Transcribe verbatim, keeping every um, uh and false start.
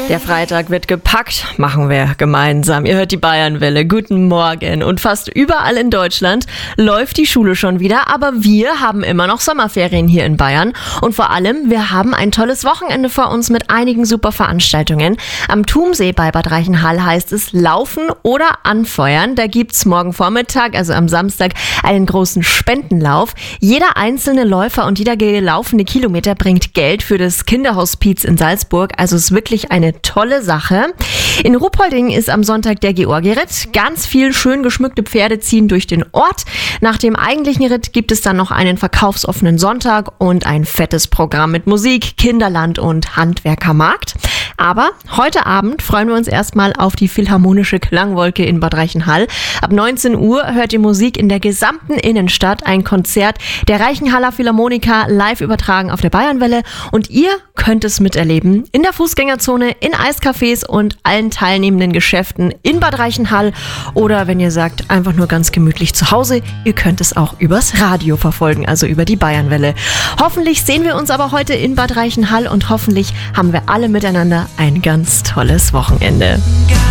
Der Freitag wird gepackt, machen wir gemeinsam. Ihr hört die Bayernwelle. Guten Morgen. Und fast überall in Deutschland läuft die Schule schon wieder, aber wir haben immer noch Sommerferien hier in Bayern. Und vor allem, wir haben ein tolles Wochenende vor uns mit einigen super Veranstaltungen. Am Thumsee bei Bad Reichenhall heißt es Laufen oder Anfeuern. Da gibt's morgen Vormittag, also am Samstag, einen großen Spendenlauf. Jeder einzelne Läufer und jeder gelaufene Kilometer bringt Geld für das Kinderhospiz in Salzburg. Also es ist wirklich eine tolle Sache. In Ruhpolding ist am Sonntag der Georgi-Ritt. Ganz viel schön geschmückte Pferde ziehen durch den Ort. Nach dem eigentlichen Ritt gibt es dann noch einen verkaufsoffenen Sonntag und ein fettes Programm mit Musik, Kinderland und Handwerkermarkt. Aber heute Abend freuen wir uns erstmal auf die Philharmonische Klangwolke in Bad Reichenhall. Ab neunzehn Uhr hört ihr Musik in der gesamten Innenstadt, ein Konzert der Reichenhaller Philharmoniker live übertragen auf der Bayernwelle und ihr könnt es miterleben in der Fußgängerzone, in Eiscafés und allen teilnehmenden Geschäften in Bad Reichenhall oder wenn ihr sagt, einfach nur ganz gemütlich zu Hause, ihr könnt es auch übers Radio verfolgen, also über die Bayernwelle. Hoffentlich sehen wir uns aber heute in Bad Reichenhall und hoffentlich haben wir alle miteinander ein ganz tolles Wochenende.